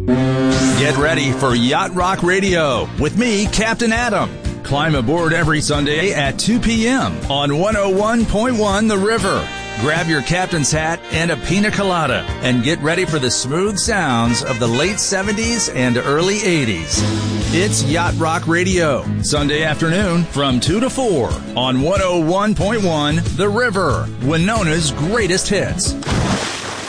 Get ready for Yacht Rock Radio with me, Captain Adam. Climb aboard every Sunday at 2 p.m. on 101.1 The River. Grab your captain's hat and a pina colada and get ready for the smooth sounds of the late 70s and early 80s. It's Yacht Rock Radio, Sunday afternoon from 2 to 4 on 101.1 The River, Winona's greatest hits.